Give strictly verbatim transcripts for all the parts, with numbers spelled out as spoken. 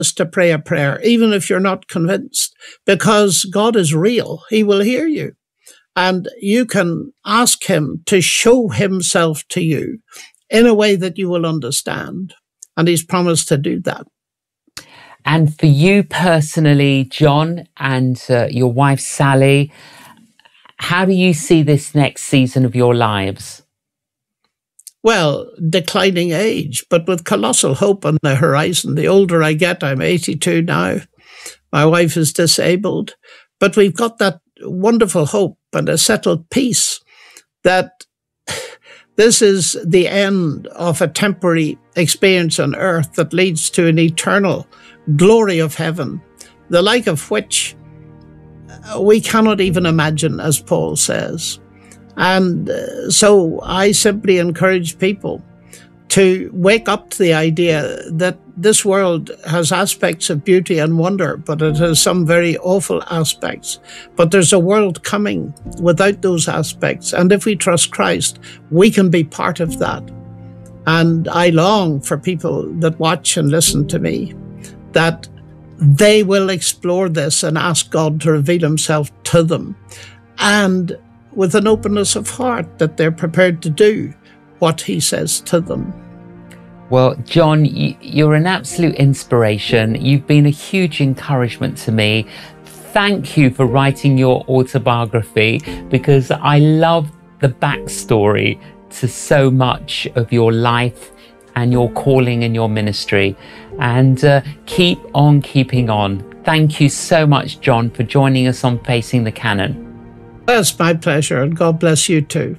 to pray a prayer, even if you're not convinced, because God is real. He will hear you. And you can ask him to show himself to you in a way that you will understand. And he's promised to do that. And for you personally, John, and uh, your wife, Sally, how do you see this next season of your lives? Well, declining age, but with colossal hope on the horizon. The older I get, I'm eighty-two now. My wife is disabled, but we've got that wonderful hope and a settled peace that this is the end of a temporary experience on earth that leads to an eternal glory of heaven, the like of which we cannot even imagine, as Paul says. And uh, so I simply encourage people to wake up to the idea that this world has aspects of beauty and wonder, but it has some very awful aspects. But there's a world coming without those aspects. And if we trust Christ, we can be part of that. And I long for people that watch and listen to me, that they will explore this and ask God to reveal himself to them. And with an openness of heart, that they're prepared to do what he says to them. Well, John, you're an absolute inspiration. You've been a huge encouragement to me. Thank you for writing your autobiography, because I love the backstory to so much of your life and your calling and your ministry. And uh, keep on keeping on. Thank you so much, John, for joining us on Facing the Canon. It's my pleasure, and God bless you too.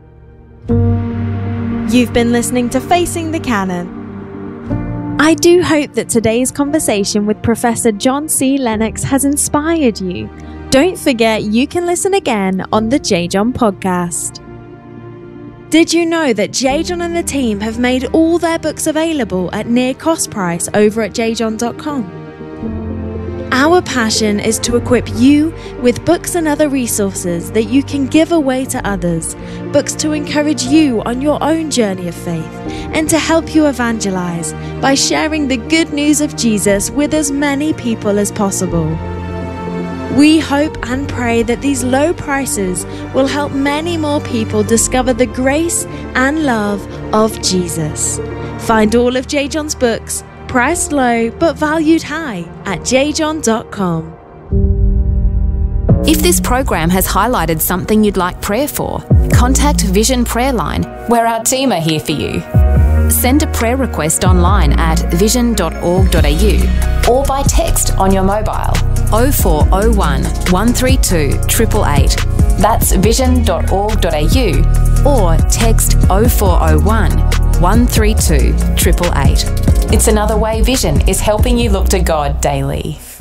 You've been listening to Facing the Canon. I do hope that today's conversation with Professor John C. Lennox has inspired you. Don't forget you can listen again on the J. John podcast. Did you know that J. John and the team have made all their books available at near cost price over at j john dot com? Our passion is to equip you with books and other resources that you can give away to others, books to encourage you on your own journey of faith, and to help you evangelize by sharing the good news of Jesus with as many people as possible. We hope and pray that these low prices will help many more people discover the grace and love of Jesus. Find all of J. John's books, priced low but valued high, at j john dot com. If this program has highlighted something you'd like prayer for, contact Vision Prayer Line, where our team are here for you. Send a prayer request online at vision dot org dot a u or by text on your mobile oh four oh one, one three two, eight eight eight. That's vision dot org dot a u or text oh four oh one, one three two, eight eight eight. It's another way Vision is helping you look to God daily.